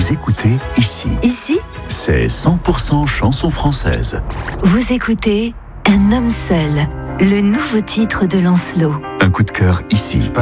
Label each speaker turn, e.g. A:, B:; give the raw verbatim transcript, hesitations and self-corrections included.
A: Vous écoutez ici.
B: Ici,
A: C'est cent pour cent chanson française.
B: vous écoutez Un homme seul, le nouveau titre de Lancelot.
A: Un coup de cœur ici.